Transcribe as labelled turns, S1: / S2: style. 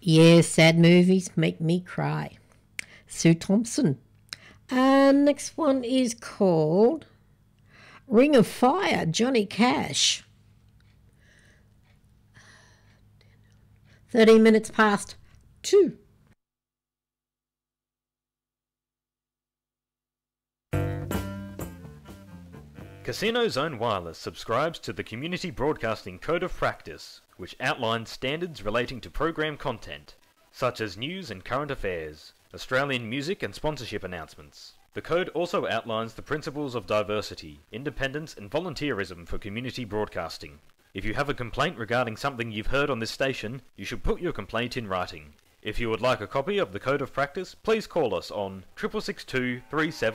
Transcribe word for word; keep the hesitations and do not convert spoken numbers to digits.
S1: Yeah, sad movies make me cry. Sue Thompson. And next one is called Ring of Fire, Johnny Cash. thirteen minutes past two.
S2: Casino Zone Wireless subscribes to the Community Broadcasting Code of Practice, which outlines standards relating to program content, such as news and current affairs, Australian music and sponsorship announcements. The code also outlines the principles of diversity, independence and volunteerism for community broadcasting. If you have a complaint regarding something you've heard on this station, you should put your complaint in writing. If you would like a copy of the Code of Practice, please call us on six six six two three seven